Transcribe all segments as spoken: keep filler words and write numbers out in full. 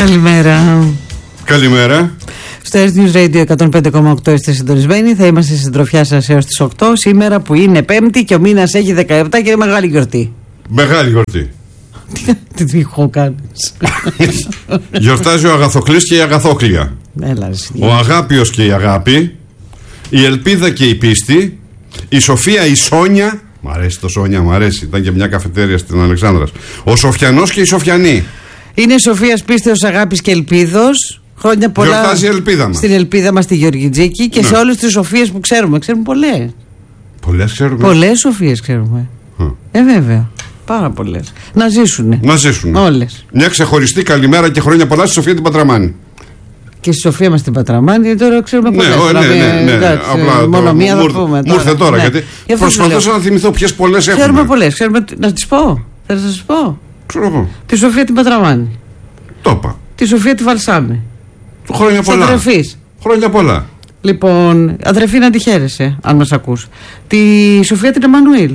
Καλημέρα. Καλημέρα. Στο Earth News Radio εκατόν πέντε κόμμα οκτώ είστε συντονισμένοι. Θα είμαστε στη συντροφιά σας έως τις οκτώ. Σήμερα που είναι Πέμπτη και ο μήνας έχει δεκαεπτά και είναι μεγάλη γιορτή. Μεγάλη γιορτή. Τι τυχό κάνεις. Γιορτάζει ο Αγαθοκλής και η Αγαθόκλια. Έλα, ο Αγάπιος και η Αγάπη. Η Ελπίδα και η Πίστη. Η Σοφία, η Σόνια. Μ' αρέσει το Σόνια, μ' αρέσει. Ήταν και μια καφετέρια στην Αλεξάνδρας. Ο Σοφιανός και η Σοφιανή. Είναι Σοφίας, Πίστεως, Αγάπης και Ελπίδος. Χρόνια πολλά. Γιορτάζει η Ελπίδα μας. Στην Ελπίδα μας τη Γεωργιτζίκη και ναι. σε όλες τις Σοφίες που ξέρουμε. Ξέρουμε πολλές. Πολλές ξέρουμε. Πολλές Σοφίες ξέρουμε. Mm. Ε, βέβαια. Πάρα πολλές. Να ζήσουνε. Να ζήσουνε. Όλες. Μια ξεχωριστή καλημέρα και χρόνια πολλά στη Σοφία την Πατραμάνη. Και στη Σοφία μας την Πατραμάνη, τώρα ξέρουμε πολλές. Ναι, ναι, ναι, ναι, ναι. Απλά μόνο μία θα πούμε. Μου ήρθε τώρα, ναι. γιατί για προσπαθούσα να θυμηθώ ποιες πολλές έχουμε. Ξέρουμε πολλές. Ξέρουμε, να τις πω. Θα σας πω. Ξέρω εγώ. Τη Σοφία την Πατραμάνη. Το είπα. Τη Σοφία τη Βαλσάμι. Χρόνια πολλά. Αδρεφής. Χρόνια πολλά. Λοιπόν, αδρεφή να τη χαίρεσαι, αν μας ακούς. Τη Σοφία την Εμμανουήλ.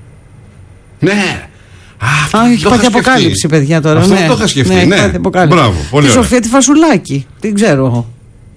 Ναι. Α, Α έχει πάθει αποκάλυψη, σκεφτεί. παιδιά τώρα. Αυτό ναι. το είχα σκεφτεί. Ναι, ναι. Μπράβο, πολύ τη ωραία. Σοφία τη Φασουλάκη. Την ξέρω εγώ.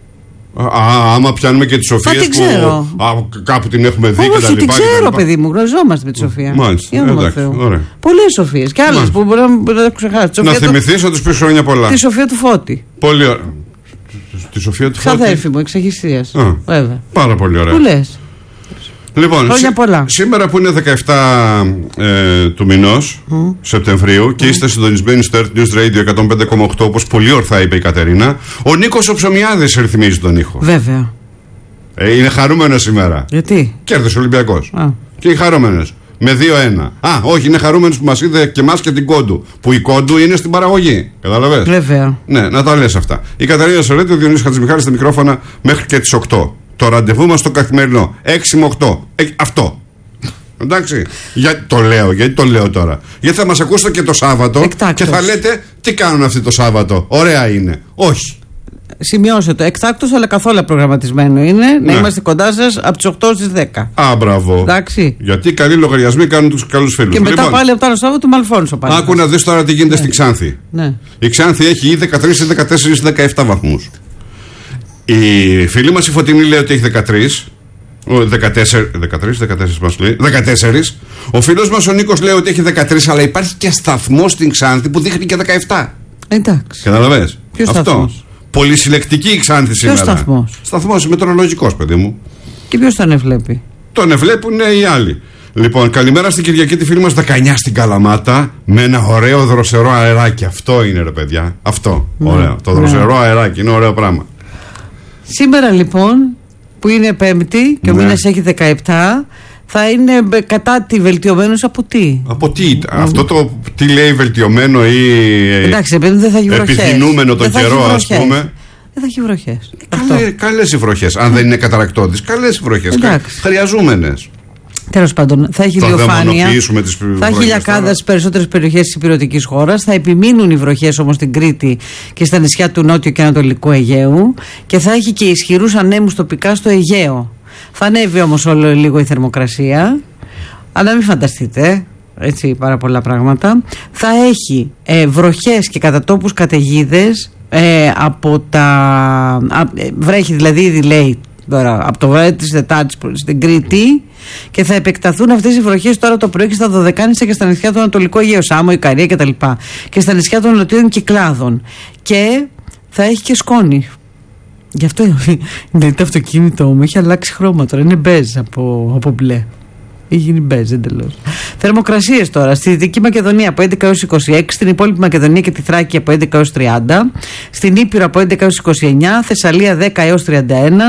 Α, άμα πιάνουμε και τη Σοφία που ξέρω. Α, κάπου την έχουμε δει. Όχι, την ξέρω, παιδί μου. Γνωριζόμαστε με τη Σοφία. Μάλιστα. Πολλές Σοφίες. Και άλλες που μπορεί να το ξεχάσει. Να θυμηθείς να τους πεις χρόνια πολλά. Τη Σοφία του Φώτη. Πολύ ωραία. Τη Σοφία του Φώτη. Ξαδέρφη μου, εξ Αγιστίας. Βέβαια. Πάρα πολύ ωραία. Πολλές. Λοιπόν, σ- σήμερα που είναι δεκαεπτά ε, του μηνός mm. Σεπτεμβρίου mm. και είστε συντονισμένοι στο Earth News Radio εκατόν πέντε κόμμα οκτώ, όπως πολύ ορθά είπε η Κατερίνα, ο Νίκος ο Ψωμιάδης ρυθμίζει τον ήχο. Βέβαια. Ε, είναι χαρούμενος σήμερα. Γιατί? Κέρδισε ο Ολυμπιακός. Α. Και οι χαρούμενος. Με δύο ένα. Α, όχι, είναι χαρούμενος που μας είδε και εμάς και την Κόντου. Που η Κόντου είναι στην παραγωγή. Καταλαβες. Βέβαια. Ναι, να τα λες αυτά. Η Κατερίνα Σολέτη, ο Διονύσης Χατζημιχάλης στα μικρόφωνα μέχρι και τις οκτώ. Το ραντεβού μας στο καθημερινό έξι με οκτώ. Ε, αυτό. Εντάξει. Για, το λέω, γιατί το λέω τώρα. Γιατί θα μας ακούσετε και το Σάββατο. Εκτάκτος. Και θα λέτε τι κάνουν αυτοί το Σάββατο. Ωραία είναι. Όχι. Σημειώστε το. Εκτάκτος, αλλά καθόλου προγραμματισμένο είναι ναι. να είμαστε κοντά σας από τις οκτώ στις δέκα. Α, μπράβο. Εντάξει. Γιατί καλοί λογαριασμοί κάνουν τους καλούς φίλους. Και μετά λοιπόν, πάλι από το άλλο Σάββατο του Μαλφόνσο πάλι. Άκου να δεις τώρα τι γίνεται ναι. στην Ξάνθη. Ναι. Η Ξάνθη έχει ή δεκατρείς ή δεκατέσσερις ή δεκαεπτά βαθμούς. Η φίλη μας η Φωτεινή λέει ότι έχει δεκατρείς. δεκατέσσερα, δεκατρείς, δεκατέσσερα μας λέει. δεκατέσσερα. Ο φίλος μας ο Νίκος λέει ότι έχει δεκατρείς, αλλά υπάρχει και σταθμός στην Ξάνθη που δείχνει και δεκαεπτά. Εντάξει. Καταλαβες. Ποιος αυτό. Σταθμός? Πολυσυλλεκτική η Ξάνθη σήμερα. Ποιος σταθμός? Σταθμός μετεωρολογικός, παιδί μου. Και ποιος τον ευλέπει? Τον ευλέπουν οι άλλοι. Λοιπόν, καλημέρα στην Κυριακή τη φίλη μας δεκαεννιά στην Καλαμάτα με ένα ωραίο δροσερό αεράκι. Αυτό είναι ρε παιδιά. Αυτό. Ναι. Ωραίο. Το δροσερό ναι. αεράκι είναι ωραίο πράγμα. Σήμερα λοιπόν που είναι Πέμπτη και ο ναι. μήνας έχει δεκαεπτά, θα είναι κατά τη βελτιωμένος από τι? Από τι? Mm. Αυτό το τι λέει βελτιωμένο ή εντάξει, δεν θα έχει βροχές. Επιδεινούμενο τον καιρό, ας πούμε. Δεν θα έχει βροχές. Καλέ, καλές οι βροχές. Αν δεν είναι καταρακτώδεις, καλές οι βροχές. Χρειαζόμενες. Τέλος πάντων, θα έχει ηλιοφάνεια. Θα έχει λιακάδα στις περισσότερες περιοχές της υπηρετικής χώρας. Θα επιμείνουν οι βροχές όμως στην Κρήτη και στα νησιά του Νότιου και Ανατολικού Αιγαίου. Και θα έχει και ισχυρούς ανέμους τοπικά στο Αιγαίο. Θα ανέβει όμως όλο λίγο η θερμοκρασία. Αλλά μην φανταστείτε, έτσι πάρα πολλά πράγματα. Θα έχει ε, βροχές και κατά τόπους καταιγίδες ε, από τα. Α, ε, βρέχει δηλαδή ήδη λέει τώρα από το βράδυ της Τετάρτης στην Κρήτη. Και θα επεκταθούν αυτές οι βροχές τώρα το πρωί και στα Δωδεκάνησα και στα νησιά του Ανατολικού Αιγαίου, Σάμο, Ικαρία κτλ. Και στα νησιά των Νοτιών Κυκλάδων. Και θα έχει και σκόνη. Γι' αυτό είναι το αυτοκίνητό μου έχει αλλάξει χρώμα τώρα. Είναι μπέζ από, από μπλε. Έχει γίνει μπέζ εντελώς. Θερμοκρασίες τώρα. Στη Δυτική Μακεδονία από έντεκα έως είκοσι έξι, στην υπόλοιπη Μακεδονία και τη Θράκη από έντεκα έως τριάντα, στην Ήπειρο από έντεκα έως είκοσι εννιά, Θεσσαλία δέκα έως τριάντα ένα.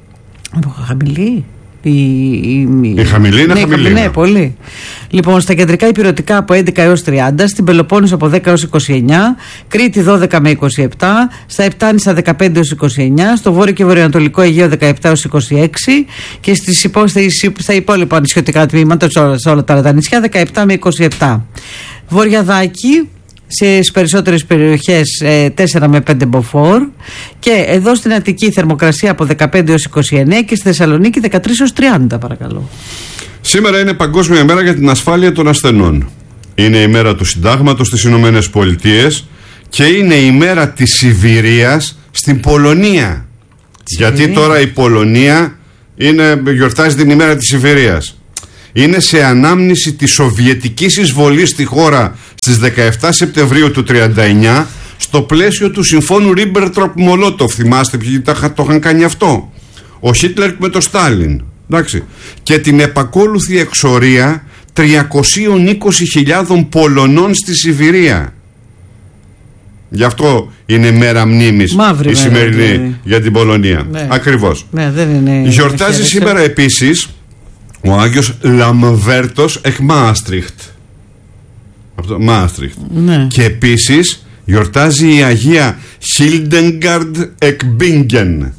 Χαμηλή. Η, η, η χαμηλή είναι ναι, χαμηλή. Ναι, πολύ. Λοιπόν, στα κεντρικά υπηρετικά από έντεκα έως τριάντα, στην Πελοπόννησο από δέκα έως είκοσι εννιά, Κρήτη δώδεκα με είκοσι επτά, στα Επτάνησα δεκαπέντε έως είκοσι εννιά, στο βόρειο και βορειοανατολικό Αιγαίο δεκαεπτά έως είκοσι έξι και στις υπό, στα υπόλοιπα νησιωτικά τμήματα, σε όλα τα νησιά δεκαεπτά με είκοσι επτά. Βορειαδάκι, στις περισσότερες περιοχές ε, τέσσερα με πέντε μποφόρ, και εδώ στην Αττική θερμοκρασία από δεκαπέντε έως είκοσι εννέα και στη Θεσσαλονίκη δεκατρείς έως τριάντα, παρακαλώ. Σήμερα είναι Παγκόσμια Μέρα για την Ασφάλεια των Ασθενών. Είναι η μέρα του Συντάγματος στις Ηνωμένες Πολιτείες και είναι η μέρα της Σιβηρίας στην Πολωνία. Σιβηρία. Γιατί τώρα η Πολωνία είναι, γιορτάζει την ημέρα της Σιβηρίας. Είναι σε ανάμνηση της σοβιετικής εισβολής στη χώρα στις δεκαεφτά Σεπτεμβρίου του τριάντα εννιά στο πλαίσιο του συμφώνου Ρίμπεντροπ-Μολότοφ. Θυμάστε ποιοι το είχαν κάνει αυτό? Ο Χίτλερ με το Στάλιν. Εντάξει. Και την επακόλουθη εξορία τριακόσιες είκοσι χιλιάδες Πολωνών στη Σιβηρία. Γι' αυτό είναι μέρα μνήμης η σημερινή ναι. για την Πολωνία. Ναι. Ακριβώς. Ναι, δεν είναι Γιορτάζει σήμερα επίσης ο Άγιος Λαμβέρτος εκ Μάστριχτ. Μάστριχτ. Ναι. Και επίσης γιορτάζει η Αγία Χίλντεγκαρντ εκ Μπίνγκεν.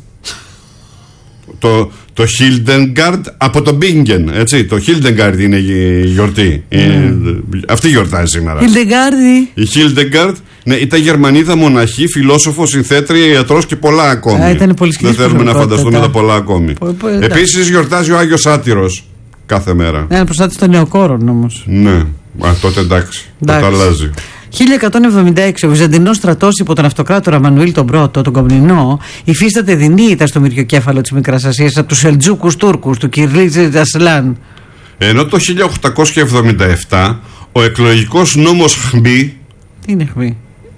Το, το Χίλντεγκαρντ από το Μπίνγκεν, έτσι. Το Χίλντεγκαρντ είναι η γιορτή. Mm. Ε, αυτή γιορτάζει σήμερα. Χίλντεγκαρντ. Η Χίλντεγκαρντ ναι, ήταν Γερμανίδα μοναχή, φιλόσοφο, συνθέτρια, ιατρός και πολλά ακόμη. Α, ήταν πολύ δεν θέλουμε να φανταστούμε τα πολλά ακόμη. Επίσης γιορτάζει ο Άγιος Άτυρος κάθε μέρα. Ναι, προστάτης των νεοκόρων όμως. Ναι, α, τότε εντάξει. Τότε αλλάζει. χίλια εκατόν εβδομήντα έξι ο Βυζαντινός στρατός υπό τον αυτοκράτορα Μανουήλ τον Πρώτο, τον Κομνηνό, υφίσταται δεινή στο μυριοκέφαλο της Μικράς Ασίας από τους Σελτζούκους Τούρκους, του Κυρλίτζ Ασλάν. Ενώ το χίλια οκτακόσια εβδομήντα επτά ο εκλογικός νόμος Χμπί. Τι είναι Χμπί?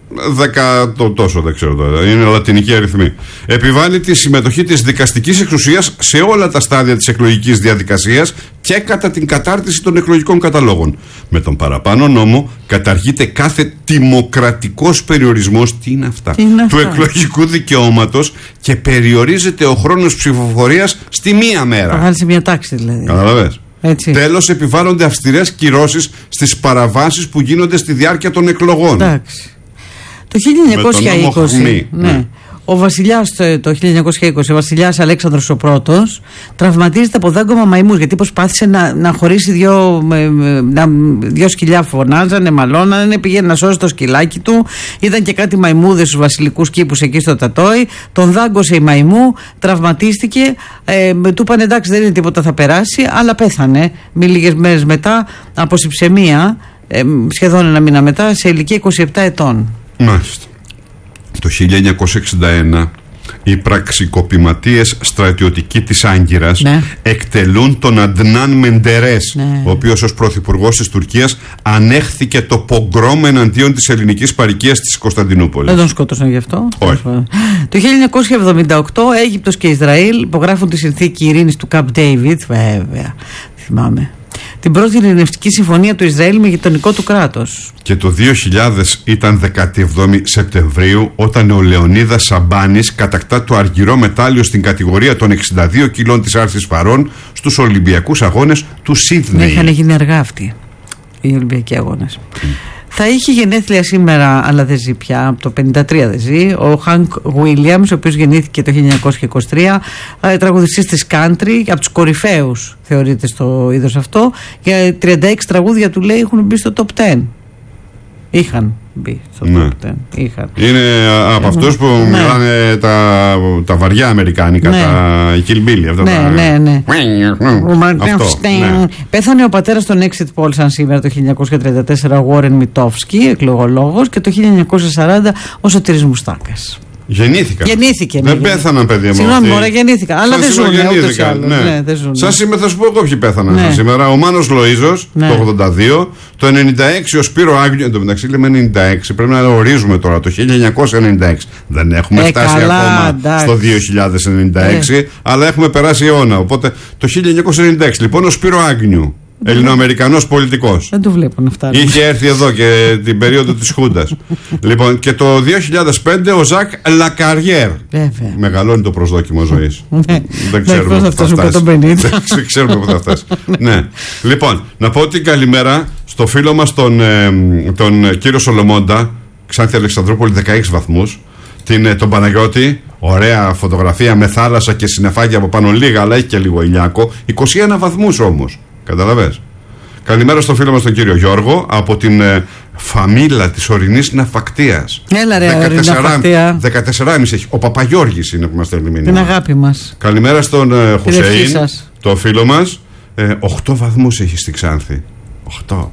Δέκα το, τόσο δεν ξέρω τώρα, είναι λατινική αριθμή. Επιβάλλει τη συμμετοχή της δικαστικής εξουσίας σε όλα τα στάδια της εκλογικής διαδικασίας και κατά την κατάρτιση των εκλογικών καταλόγων. Με τον παραπάνω νόμο καταργείται κάθε δημοκρατικός περιορισμός, τι είναι αυτά, τι είναι του αυτά? εκλογικού δικαιώματος και περιορίζεται ο χρόνος ψηφοφορίας στη μία μέρα. Θα σε μια τάξη δηλαδή. Καταλαβες. Τέλος, επιβάλλονται αυστηρές κυρώσεις στις παραβάσεις που γίνονται στη διάρκεια των εκλογών. Εντάξει. Το χίλια εννιακόσια είκοσι, ναι, ναι. ο βασιλιάς, το χίλια εννιακόσια είκοσι, ο βασιλιάς Αλέξανδρος ο Πρώτος τραυματίζεται από δάγκωμα μαϊμούς γιατί προσπάθησε να, να χωρίσει δυο, να, δυο σκυλιά, φωνάζανε, μαλώνανε, πήγαινε να σώσει το σκυλάκι του, ήταν και κάτι μαϊμούδες στους βασιλικούς κήπους εκεί στο Τατόι, τον δάγκωσε η μαϊμού, τραυματίστηκε, ε, του είπαν εντάξει δεν είναι τίποτα, θα περάσει, αλλά πέθανε μη λίγες μέρες μετά από συψαιμία, ε, σχεδόν ένα μήνα μετά, σε ηλικία είκοσι επτά ετών. Μάλιστα. Το χίλια εννιακόσια εξήντα ένα οι πραξικοπηματίες στρατιωτικοί της Άγκυρας ναι. εκτελούν τον Αντνάν Μεντερές, ναι. ο οποίος ως πρωθυπουργός της Τουρκίας ανέχθηκε το πογκρόμ εναντίον της ελληνικής παροικίας της Κωνσταντινούπολης. Δεν τον σκότωσαν γι' αυτό. Όχι. Το χίλια εννιακόσια εβδομήντα οκτώ Αίγυπτος και Ισραήλ υπογράφουν τη συνθήκη ειρήνης του Καμπ Ντέιβιτ, βέβαια, θυμάμαι. Την πρώτη ειρηνευτική συμφωνία του Ισραήλ με γειτονικό του κράτος. Και το δύο χιλιάδες ήταν δεκαεπτά Σεπτεμβρίου όταν ο Λεωνίδας Σαμπάνης κατακτά το αργυρό μετάλλιο στην κατηγορία των εξήντα δύο κιλών της άρσης φαρών στους Ολυμπιακούς Αγώνες του Σίδνεϊ. Ναι, είχαν γίνει αργά αυτοί οι Ολυμπιακοί Αγώνες. Mm. Θα είχε γενέθλια σήμερα, αλλά δεν ζει πια, από το πενήντα τρία δεν ζει, ο Χανκ Γουίλιαμς, ο οποίος γεννήθηκε το χίλια εννιακόσια είκοσι τρία, τραγουδιστής της country, από τους κορυφαίους θεωρείται στο είδος αυτό, για τριάντα έξι τραγούδια του λέει έχουν μπει στο top δέκα. Είχαν μπει στο ναι. top δέκα. Είχαν. Είναι από αυτούς που ναι. μιλάνε τα, τα βαριά αμερικάνικα, ναι. τα Kill Bill. Ναι, τα... ναι, ναι. Αυτό, ναι. Πέθανε ο πατέρας των exit polls σαν σήμερα το χίλια εννιακόσια τριάντα τέσσερα, ο Γόρεν Μιτόφσκι, εκλογολόγος, και το χίλια εννιακόσια σαράντα ο Σωτήρης Μουστάκας. Γεννήθηκαν. Γεννήθηκε. Δεν πέθαναν, παιδιά μου. Συγγνώμη, μωρέ, γεννήθηκαν. Αλλά δεν ζουν. Ναι. Ναι, σαν σήμερα θα σου πω εγώ ποιοι πέθαναν. Ναι. Σήμερα ο Μάνος Λοΐζος, ναι. το ογδόντα δύο, το ενενήντα έξι ο Σπύρο Άγνιου. Εν τω μεταξύ λέμε ενενήντα έξι, πρέπει να ορίζουμε τώρα το χίλια εννιακόσια ενενήντα έξι. Δεν έχουμε ε, φτάσει καλά, ακόμα εντάξει. στο δύο χιλιάδες ενενήντα έξι, ε. αλλά έχουμε περάσει αιώνα. Οπότε το χίλια εννιακόσια ενενήντα έξι, λοιπόν, ο Σπύρο Άγνιου. Ελληνοαμερικανός πολιτικός. Δεν το βλέπω να φτάνει. Είχε έρθει εδώ και την περίοδο της Χούντας. Λοιπόν, και το δύο χιλιάδες πέντε ο Ζακ Λακαριέρ. Βέβαια. Μεγαλώνει το προσδόκιμο ζωής. Δεν ξέρουμε πού θα φτάσει. Δεν ξέρουμε πού θα φτάσει. Ναι. Λοιπόν, να πω την καλημέρα στο φίλο μας τον, τον κύριο Σολομώντα, Ξάνθη Αλεξανδρούπολη, δεκαέξι βαθμούς. Την, τον Παναγιώτη, ωραία φωτογραφία με θάλασσα και συννεφάκια από πάνω, λίγα, αλλά έχει και λίγο ηλιάκο. είκοσι ένα βαθμούς όμως. Καταλαβες. Καλημέρα στο φίλο μας τον κύριο Γιώργο από την ε, φαμίλα της ορεινής Ναυακτίας. Έλα ρε, ορεινή Ναυακτία. δεκατέσσερα κόμμα πέντε έχει. Ο Παπαγιώργης είναι που μας στέλνει μήνυμα. Την αγάπη μας. Καλημέρα στον ε, Χουσέιν, το φίλο μας. Ε, οκτώ βαθμούς έχει στη Ξάνθη. οκτώ.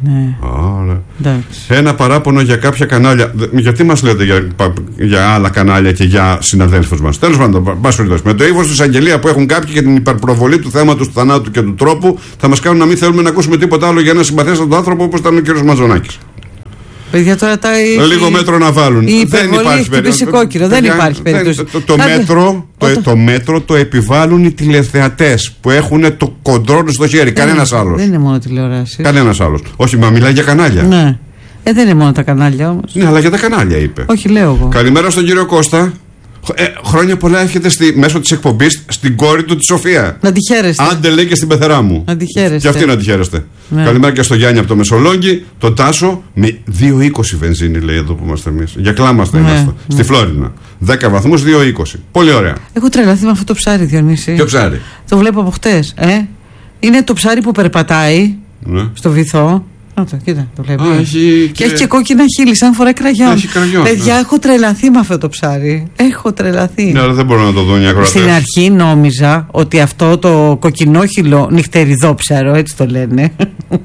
Ναι. Άρα. Ένα παράπονο για κάποια κανάλια. Γιατί μας λέτε για, για άλλα κανάλια και για συναδέλφους μας? Τέλος πάντων, με το ύφος του εισαγγελία που έχουν κάποιοι και την υπερπροβολή του θέματος του θανάτου και του τρόπου, θα μας κάνουν να μην θέλουμε να ακούσουμε τίποτα άλλο για ένα συμπαθέστατο άνθρωπο όπως ήταν ο κ. Μαζονάκης. Παιδιά, τώρα τα λίγο μέτρο να βάλουν. Η δεν υπάρχει περίπτωση. Κόκκινο. Δεν υπάρχει περίπτωση. Το, το, το, μέτρο, το, το μέτρο το επιβάλλουν οι τηλεθεατές που έχουν το κοντρόλ στο χέρι. Κανένας άλλος. Δεν είναι μόνο τηλεοράσεις. Κανένας άλλος. Όχι, μα μιλάει για κανάλια. Ναι. Ε, δεν είναι μόνο τα κανάλια όμως. Ναι, αλλά για τα κανάλια είπε. Όχι, λέω εγώ. Καλημέρα στον κύριο Κώστα. Ε, χρόνια πολλά εύχεται στη, μέσω της εκπομπής στην κόρη του τη Σοφία. Να τη χαίρεστε. Άντε λέει και στην πεθερά μου. Να τη χαίρεστε. Και αυτή να τη χαίρεστε. Ναι. Καλημέρα και στο Γιάννη από το Μεσολόγγι. Το Τάσο με δύο είκοσι βενζίνη λέει εδώ που είμαστε εμείς. Για κλάμαστε ναι, είμαστε. Ναι. Στη Φλόρινα. δέκα βαθμούς, δύο είκοσι. Πολύ ωραία. Έχω τρελαθεί με αυτό το ψάρι, Διονύση. Ποιο ψάρι? Το βλέπω από χτες. Ε? Είναι το ψάρι που περπατάει ναι. στο βυθό. Να το, κοίτα, το βλέπω. Α, έχει και... και έχει και κόκκινα χείλη, σαν φοράει κραγιόν. Έχει κραγιόν. Παιδιά, ναι. έχω τρελαθεί με αυτό το ψάρι. Έχω τρελαθεί. Ναι, αλλά δεν μπορώ να το δω μια Στην αρχή νόμιζα ότι αυτό το κοκκινόχυλο νυχτεριδόψαρο, έτσι το λένε,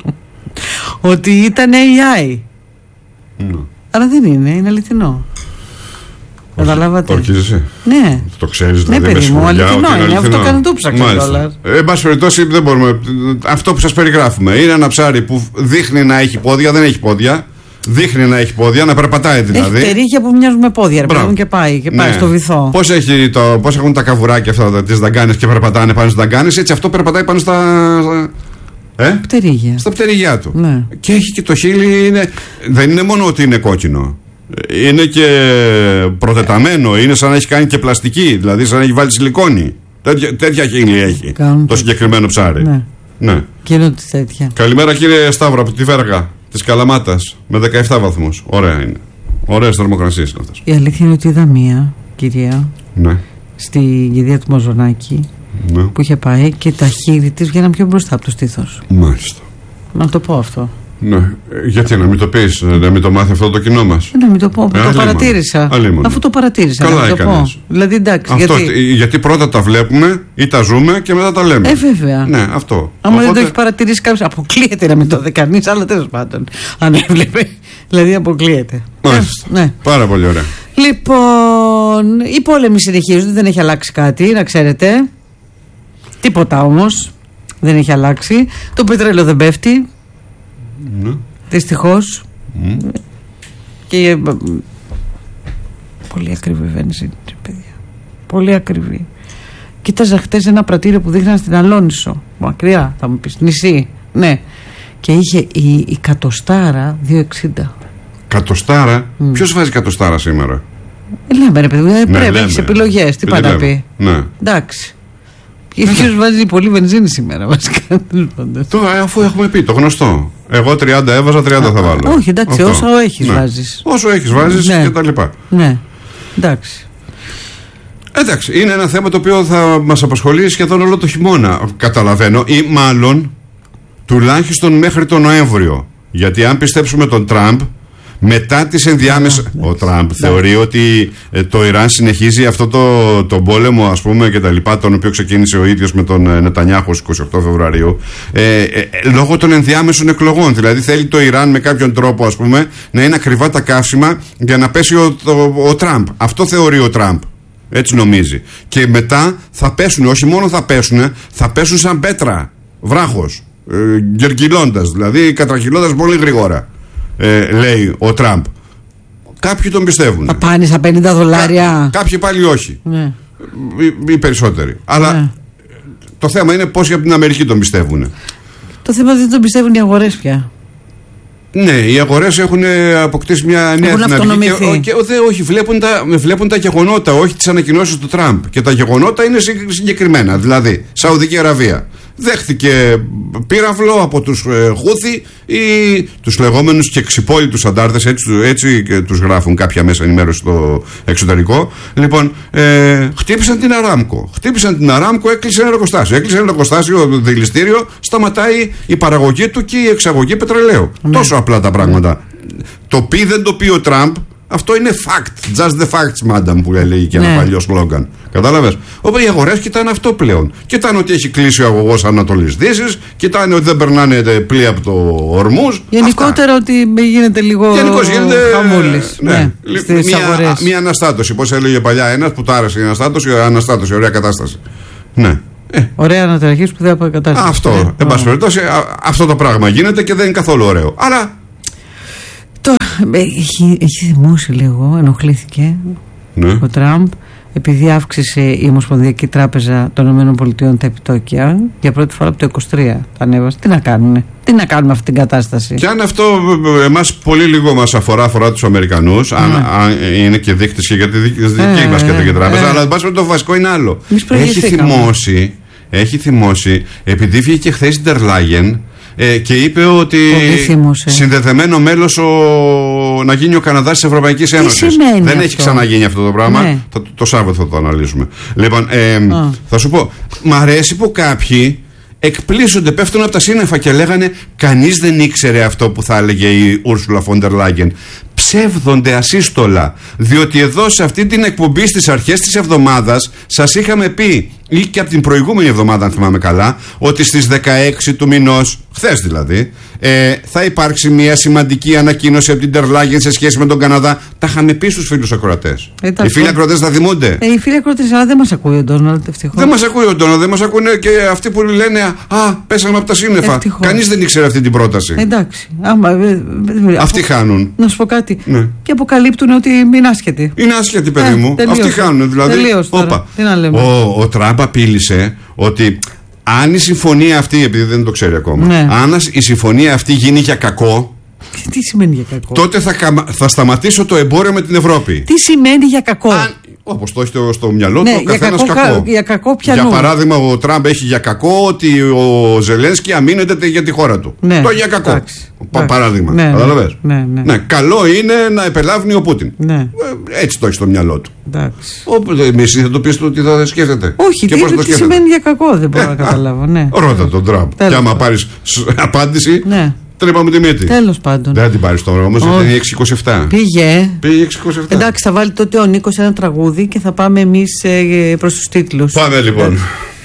ότι ήταν έι άι. Ναι. Αλλά δεν είναι, είναι αληθινό. Καταλάβατε. Το ορκίζεσαι. Ναι. Το ξέρεις δηλαδή. Ναι, παιδί μου, αληθινό είναι. είναι Αυτό κάνω το ψάξα κιόλας. Εν πάση περιπτώσει, δεν μπορούμε. Αυτό που σας περιγράφουμε είναι ένα ψάρι που δείχνει να έχει πόδια, δεν έχει πόδια. Δείχνει να έχει πόδια, να περπατάει δηλαδή. Έχει τερίγια που μοιάζουν με πόδια, ρε παιδί, και πάει, και πάει ναι. στο βυθό. Πώς, έχει το, πώς έχουν τα καβουράκια αυτά τις δαγκάνες και περπατάνε πάνω στις δαγκάνες, έτσι αυτό περπατάει πάνω στα. Ε? Πτερίγια. Στα πτερίγια του. Ναι. Και έχει και το χείλη. Είναι, δεν είναι μόνο ότι είναι κόκκινο. Είναι και προτεταμένο. Είναι σαν να έχει κάνει και πλαστική. Δηλαδή σαν να έχει βάλει σιλικόνη. Τέτοια, τέτοια χείλη έχει. Κάνουν το συγκεκριμένο ψάρι. Ναι. Ναι. Και τέτοια. Καλημέρα κύριε Σταύρο από τη Βέργα της Καλαμάτας. Με δεκαεπτά βαθμούς. Ωραία είναι. Ωραίες θερμοκρασίες είναι αυτές. Η αλήθεια είναι ότι είδα μία κυρία. Ναι. Στην κηδεία του Μαζονάκη. Ναι. Που είχε πάει και τα χείλη της βγαίναν πιο μπροστά από το στήθος. Μάλιστα. Να το πω αυτό. Ναι. Γιατί να μην το πεις, να μην το μάθει αυτό το κοινό μας. Να μην το πω, ε, το παρατήρησα. Αλίμονο. Αφού το παρατήρησα. Καλά να το πω. Δηλαδή εντάξει. Αυτό, γιατί... γιατί πρώτα τα βλέπουμε ή τα ζούμε και μετά τα λέμε. Ε, βέβαια. Ναι, αυτό. Αν Οπότε... δεν το έχει παρατηρήσει κάποιος, αποκλείεται να μην το δει κανείς, αλλά τέλος πάντων. Αν έβλεπε. Δηλαδή αποκλείεται. Μάλιστα. Ναι. Πάρα πολύ ωραία. Λοιπόν, οι πόλεμοι συνεχίζονται, δεν έχει αλλάξει κάτι, να ξέρετε. Τίποτα όμως. Δεν έχει αλλάξει. Το πετρέλαιο δεν πέφτει. Ναι. Δυστυχώς. Mm. Και πολύ ακριβή βενζίνη, παιδιά. Πολύ ακριβή. Κοίταζα χτες ένα πρατήριο που δείχναν στην Αλόνισο. Μακριά, θα μου πεις, νησί. Ναι. Και είχε η, η κατοστάρα δύο εξήντα. Κατοστάρα? Mm. Ποιος βάζει κατοστάρα σήμερα? Λέμε ρε παιδί, ναι, πρέπει, έχεις επιλογές. Τι πάει να πει. Ναι. Εντάξει. Ποιος βάζει πολύ βενζίνη σήμερα βασικά. Τώρα αφού έχουμε πει το γνωστό. Εγώ τριάντα έβαζα, τριάντα θα βάλω. Όχι, εντάξει, αυτό. Όσο έχεις ναι. βάζεις. Όσο έχεις βάζεις ναι. και τα λοιπά. Ναι, εντάξει. Εντάξει, είναι ένα θέμα το οποίο θα μας απασχολεί σχεδόν όλο το χειμώνα. Καταλαβαίνω, ή μάλλον τουλάχιστον μέχρι τον Νοέμβριο. Γιατί αν πιστέψουμε τον Τραμπ, μετά τις ενδιάμεσες. Ο Τραμπ θεωρεί ότι ε, το Ιράν συνεχίζει αυτό το, το πόλεμο, ας πούμε, και τα λοιπά, τον οποίο ξεκίνησε ο ίδιος με τον Νετανιάχου στις είκοσι οκτώ Φεβρουαρίου, ε, ε, λόγω των ενδιάμεσων εκλογών. Δηλαδή θέλει το Ιράν με κάποιον τρόπο, ας πούμε, να είναι ακριβά τα καύσιμα για να πέσει ο, το, ο Τραμπ. Αυτό θεωρεί ο Τραμπ. Έτσι νομίζει. Και μετά θα πέσουν, όχι μόνο θα πέσουν, θα πέσουν σαν πέτρα. Βράχος. Ε, γεργιλώντας, δηλαδή κατρακυλώντας πολύ γρήγορα. Ε, λέει ο Τραμπ. Κάποιοι τον πιστεύουν. Θα πάνε στα πενήντα δολάρια. Κά, κάποιοι πάλι όχι. Ναι. Οι, οι περισσότεροι. Αλλά ναι. το θέμα είναι πώς από την Αμερική τον πιστεύουν. Το θέμα δεν τον πιστεύουν οι αγορές πια. Ναι, οι αγορές έχουν αποκτήσει μια νέα δυναμική. Και, και, και, όχι, βλέπουν τα, βλέπουν τα γεγονότα, όχι τις ανακοινώσεις του Τραμπ. Και τα γεγονότα είναι συγκεκριμένα. Δηλαδή, Σαουδική Αραβία δέχτηκε πύραυλο από τους ε, Χούθι ή τους λεγόμενους και ξυπόλοιτους αντάρτες, έτσι, έτσι και τους γράφουν κάποια μέσα ενημέρωση στο εξωτερικό. Λοιπόν, ε, χτύπησαν την Αράμκο. Χτύπησαν την Αράμκο, έκλεισε ένα εργοστάσιο. Έκλεισε ένα εργοστάσιο, δηληστήριο, σταματάει η παραγωγή του και η εξαγωγή πετρελαίου. Mm. Τόσο απλά τα πράγματα. Mm. Το πει δεν το πει ο Τραμπ, Αυτό είναι fact. Just the facts, madam, που έλεγε και ένα ναι. παλιό σλόγγαν. Κατάλαβες. Οπότε οι αγορές κοιτάνε αυτό πλέον. Κοιτάνε ότι έχει κλείσει ο αγωγός Ανατολής Δύσης, κοιτάνε ότι δεν περνάνε πλοία από το Ορμούζ. Γενικότερα ότι γίνεται λίγο χαμούλης. Ναι, ναι. Στις μια, αγορές. Μια αναστάτωση. Πώς έλεγε παλιά ένας που τ' άρεσε η αναστάτωση, αναστάτωση, ωραία κατάσταση. Ναι. Ε. Ωραία αναταραχή, σπουδαία κατάσταση. Αυτό. Ε, εν πάση περιπτώσει, αυτό το πράγμα γίνεται και δεν είναι καθόλου ωραίο. Άρα. Το, έχει, έχει θυμώσει λίγο, ενοχλήθηκε ναι. ο Τραμπ, επειδή αύξησε η Ομοσπονδιακή Τράπεζα των ΗΠΑ τα επιτόκια για πρώτη φορά από το είκοσι τρία. Τα ανέβασε. Τι να κάνουνε, τι να κάνουμε αυτή την κατάσταση. Και αν αυτό εμάς πολύ λίγο μας αφορά, αφορά τους Αμερικανούς, ναι. αν, αν είναι και δείκτης και για τη δική ε, μας Κεντρική Τράπεζα, ε, αλλά εν πάση περιπτώσει το βασικό είναι άλλο. Έχει θυμώσει, έχει θυμώσει, επειδή βγήκε χθες η Ντερ Λάγεν. Ε, και είπε ότι συνδεδεμένο μέλος ο... να γίνει ο Καναδάς της Ευρωπαϊκής Ένωσης. Δεν αυτό? Έχει ξαναγίνει αυτό το πράγμα. Ναι. Το, το Σάββατο θα το αναλύσουμε. Λοιπόν, ε, θα σου πω, μ' αρέσει που κάποιοι εκπλήσονται, πέφτουν από τα σύννεφα και λέγανε κανείς δεν ήξερε αυτό που θα έλεγε η Ούρσουλα φον ντερ Λάγεν. Ψεύδονται ασύστολα. Διότι εδώ σε αυτή την εκπομπή στις αρχές της εβδομάδας σας είχαμε πει, ή και από την προηγούμενη εβδομάδα αν θυμάμαι καλά, ότι στις δεκαέξι του μηνός, χθες δηλαδή, ε, θα υπάρξει μια σημαντική ανακοίνωση από την Ντερ Λάγεν σε σχέση με τον Καναδά. Τα είχαμε πει στους φίλους ακροατές. Ε, οι φίλοι ακροατές θα θυμούνται. Ε, οι φίλοι ακροατές, αλλά δεν μας ακούει ο Ντόναλντ, ευτυχώς. Δεν μας ακούει ο Ντόναλντ, δεν μας ακούνε και αυτοί που λένε α, πέσαμε από τα σύννεφα. Κανείς δεν ήξερε αυτή την πρόταση. Εντάξει. Άμα, ε, ε, αυτοί απο... χάνουν. Να σου πω κάτι. Ναι. Και αποκαλύπτουν ότι είναι άσχετοι. Είναι άσχετοι, παιδί ε, μου. Τελείως. Αυτοί χάνουν. Δηλαδή. Τι να λέμε. Ο, ο Τραμπ απείλησε ότι αν η συμφωνία αυτή, επειδή δεν το ξέρει ακόμα, ναι. αν η συμφωνία αυτή γίνει για κακό. Τι σημαίνει για κακό? Τότε θα, θα σταματήσω το εμπόριο με την Ευρώπη. Τι σημαίνει για κακό? Όπως το έχει στο, στο μυαλό του, ναι, ο καθένας κακό. κακό. Για, κακό για παράδειγμα, ο Τραμπ έχει για κακό ότι ο Ζελένσκι αμήνεται για τη χώρα του. Ναι, το για κακό. Εντάξει, Πα, παράδειγμα. Ναι, καταλαβες. Ναι, ναι. Ναι, καλό είναι να επελάβνει ο Πούτιν. Ναι. Έτσι το έχει στο μυαλό του. Εμείς θα το πεις ότι θα σκέφτεται. Όχι, και τι, πώς τι, το τι σημαίνει για κακό, δεν μπορώ ε, να καταλάβω. Ναι. Ρώτα τον Τραμπ. Και άμα πάρεις απάντηση. Ναι. Τρέπαμε τη μύτη. Τέλος πάντων. Δεν την πάρει τώρα όμως, γιατί είναι έξι είκοσι επτά. Πήγε. Πήγε έξι είκοσι επτά. Εντάξει, θα βάλει τότε ο Νίκος ένα τραγούδι και θα πάμε εμείς ε, προς τους τίτλους. Πάμε λοιπόν.